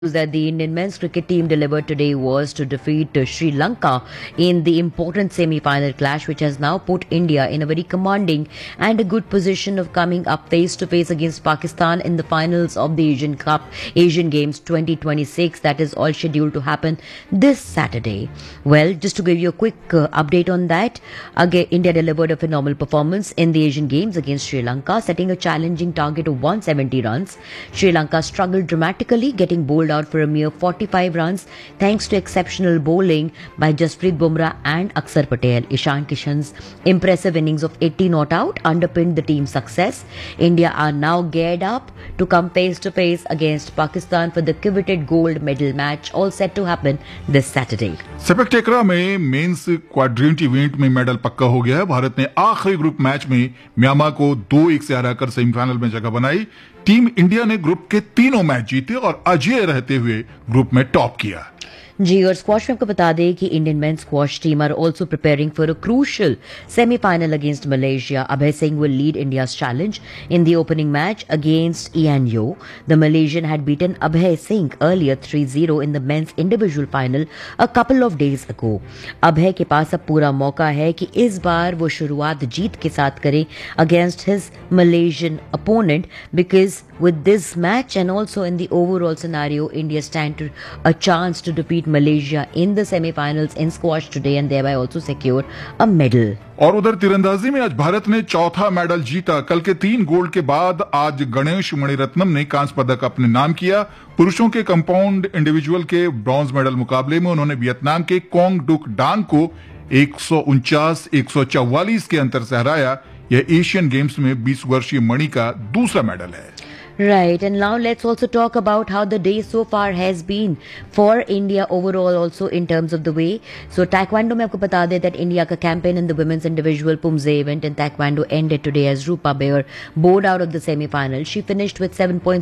That the Indian men's cricket team delivered today was to defeat Sri Lanka in the important semi-final clash, which has now put India in a very commanding and a good position of coming up face to face against Pakistan in the finals of the Asian Games 2026. That is all scheduled to happen this Saturday. Well, just to give you a quick update on that, again, India delivered a phenomenal performance in the Asian Games against Sri Lanka, setting a challenging target of 170 runs. Sri Lanka struggled dramatically, getting bowled out for a mere 45 runs thanks to exceptional bowling by Jasprit Bumrah and Akshar Patel. Ishan Kishan's impressive innings of 80 not out underpinned the team's success. India are now geared up to come face to face against Pakistan for the coveted gold medal match, all set to happen this Saturday. Sepak टकरा में mains quadrant event में medal पक्का हो गया है। भारत ने आखिरी group match में म्यांमार को 2-1 से हराकर सेमीफाइनल में जगह बनाई। टीम इंडिया ने ग्रुप के तीनों मैच जीते और अजेय रहते हुए ग्रुप में टॉप किया। जी, और स्क्वॉश में आपको बता दें कि Indian main squash team are also preparing for a crucial semifinal against Malaysia. Abhay Singh will lead India's challenge in the opening match against Ian Yeo. The Malaysian had beaten Abhay Singh earlier 3-0 in the men's individual final a couple of days ago. Abhay के पास अब पूरा मौका है कि इस बार वो शुरुआत जीत के साथ करें against his Malaysian opponent, because with this match and also in the overall scenario, India stand a chance to defeat Malaysia in the semi-finals in squash today and thereby also secure a medal. और उधर तीरंदाजी में आज भारत ने चौथा medal जीता। कल के 3 गोल्ड के बाद आज गणेश मणिरत्नम ने कांस्य पदक अपने नाम किया। पुरुषों के कंपाउंड इंडिविजुअल के ब्रॉन्ज मेडल मुकाबले में उन्होंने वियतनाम के कोंग डुक डांग को 149-144 के अंतर से हराया। यह एशियन गेम्स में 20 वर्षीय मणि का दूसरा मेडल है। Right, and now let's also talk about how the day so far has been for India overall also in terms of the way. So Taekwondo में आपको बता दें that India का campaign in the women's individual Pumse event in Taekwondo ended today as Rupa Bayer bowed out of the semi-final. She finished with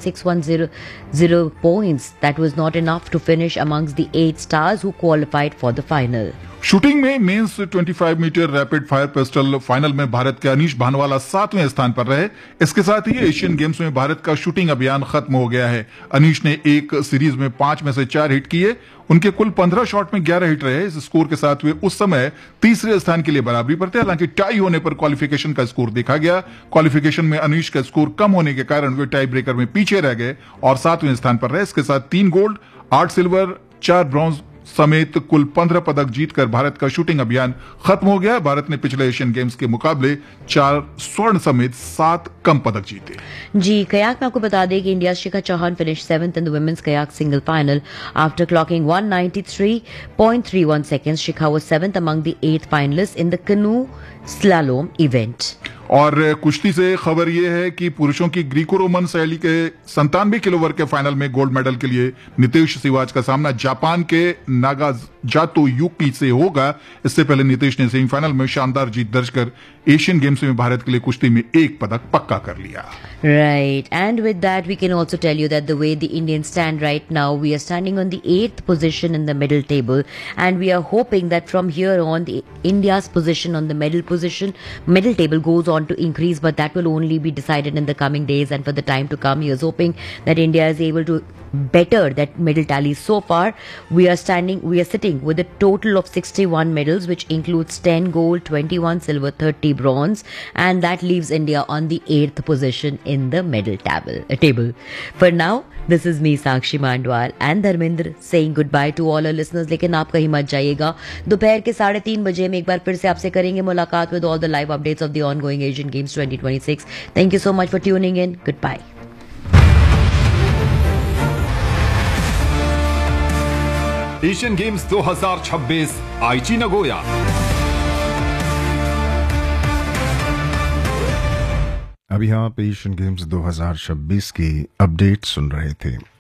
7.6100 points. That was not enough to finish amongst the 8 stars who qualified for the final. Shooting में mains 25 metre rapid fire pistol final में भारत के अनीश भानवाला 7वें स्थान पर रहे। इसके साथ ही Asian games में भारत का शूटिंग अभियान खत्म हो गया है। अनीश ने एक सीरीज में 5 में से 4 हिट किए। उनके कुल 15 शॉट में 11 हिट रहे। इस स्कोर के साथ वे उस समय तीसरे स्थान के लिए बराबरी पर थे। हालांकि टाई होने पर क्वालिफिकेशन का स्कोर देखा गया। क्वालिफिकेशन में अनीश का स्कोर कम होने के कारण वे टाई ब्रेकर में पीछे रह गए और 7वें स्थान पर रहे। इसके साथ 3 गोल्ड, 8 सिल्वर, 4 ब्रॉन्ज समेत कुल 15 पदक जीतकर भारत का शूटिंग अभियान खत्म हो गया। भारत ने पिछले एशियन गेम्स के मुकाबले 4 स्वर्ण समेत 7 कम पदक जीते। जी, कयाक में आपको बता दें कि India Shikha Chauhan finish 7th in the women's kayak single final after clocking 193.31 seconds. Shikha was 7th among the 8 finalists in the canoe slalom event. और कुश्ती से खबर यह है कि पुरुषों की ग्रीको रोमन शैली के 97 किलो वर्ग के फाइनल में गोल्ड मेडल के लिए नितेश सिवाज का सामना जापान के नागाजातो यूकी से होगा। इससे पहले नितेश ने सेमीफाइनल में शानदार जीत दर्ज कर एशियन गेम्स में भारत के लिए कुश्ती में 1 पदक पक्का कर लिया। Right, and with that we can also tell you that the way the Indians stand right now, we are standing on the 8th position in the middle table, and we are hoping that from here on India's position on the middle table goes on to increase, but that will only be decided in the coming days and for the time to come. He is hoping that India is able to better that medal tally. So far we are sitting with a total of 61 medals, which includes 10 gold, 21 silver, 30 bronze, and that leaves India on the 8th position in the medal table. For now, this is me Sakshi Mandwal and Dharmendra saying goodbye to all our listeners. लेकिन आप कहीं मत जाइएगा। दोपहर के 3:30 बजे में एक बार फिर से आपसे करेंगे मुलाकात with all the live updates of the ongoing Asian Games 2026. Thank you so much for tuning in. Goodbye. Asian games 2026 आईची नगोया। अभी आप एशियन गेम्स 2026 की अपडेट सुन रहे थे।